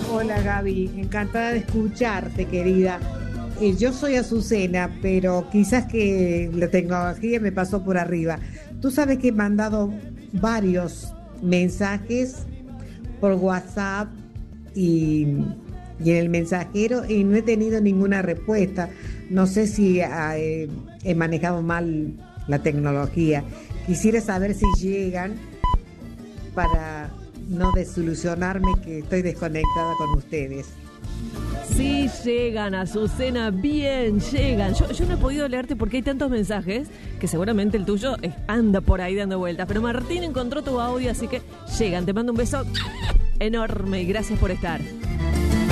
Hola Gaby, encantada de escucharte, querida. Yo soy Azucena, pero quizás que la tecnología me pasó por arriba. Tú sabes que he mandado varios mensajes por WhatsApp y en el mensajero y no he tenido ninguna respuesta. No sé si he manejado mal la tecnología. Quisiera saber si llegan para no desilusionarme que estoy desconectada con ustedes. Sí llegan, Azucena, bien llegan. Yo no he podido leerte porque hay tantos mensajes que seguramente el tuyo anda por ahí dando vueltas. Pero Martín encontró tu audio, así que llegan. Te mando un beso enorme y gracias por estar.